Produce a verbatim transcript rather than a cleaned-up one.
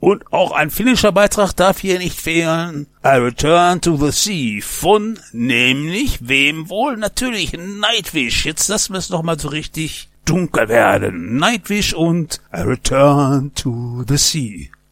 Und auch ein finnischer Beitrag darf hier nicht fehlen. I Return to the Sea von, nämlich, wem wohl? Natürlich Nightwish. Jetzt lassen wir es noch mal so richtig dunkel werden. Nightwish und I Return to the Sea.